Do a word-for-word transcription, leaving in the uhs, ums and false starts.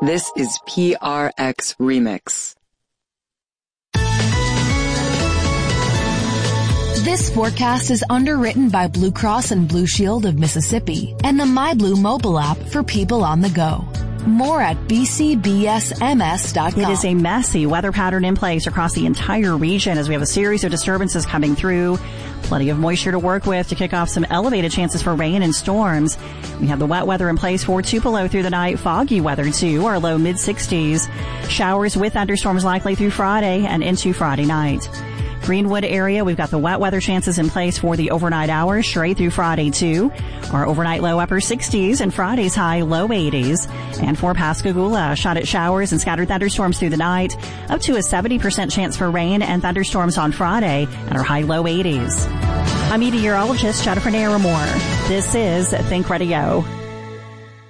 This is P R X Remix. This forecast is underwritten by Blue Cross and Blue Shield of Mississippi and the MyBlue mobile app for people on the go. More at b c b s m s dot com. It is a messy weather pattern in place across the entire region as we have a series of disturbances coming through. Plenty of moisture to work with to kick off some elevated chances for rain and storms. We have the wet weather in place for Tupelo through the night. Foggy weather too, our low mid sixties. Showers with thunderstorms likely through Friday and into Friday night. Greenwood area, we've got the wet weather chances in place for the overnight hours straight through Friday too. Our overnight low upper sixties and Friday's high low eighties. And for Pascagoula, shot at showers and scattered thunderstorms through the night, up to a seventy percent chance for rain and thunderstorms on Friday at our high low eighties. I'm meteorologist Jennifer Naramore. This is Think Radio.